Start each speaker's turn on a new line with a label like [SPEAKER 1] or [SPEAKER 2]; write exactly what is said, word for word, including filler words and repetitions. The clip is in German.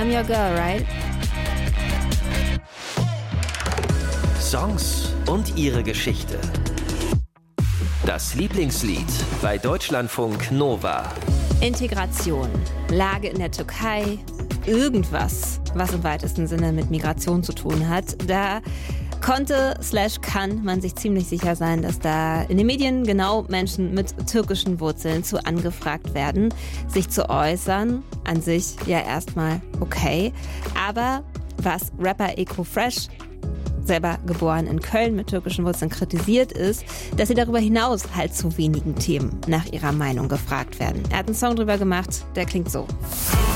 [SPEAKER 1] I'm your girl, right?
[SPEAKER 2] Songs und ihre Geschichte. Das Lieblingslied bei Deutschlandfunk Nova.
[SPEAKER 1] Integration, Lage in der Türkei, irgendwas, was im weitesten Sinne mit Migration zu tun hat. Da konnte slash kann man sich ziemlich sicher sein, dass da in den Medien genau Menschen mit türkischen Wurzeln zu angefragt werden, sich zu äußern. An sich ja erstmal okay. Aber was Rapper Eko Fresh, selber geboren in Köln mit türkischen Wurzeln, kritisiert, ist, dass sie darüber hinaus halt zu wenigen Themen nach ihrer Meinung gefragt werden. Er hat einen Song drüber gemacht, der klingt so.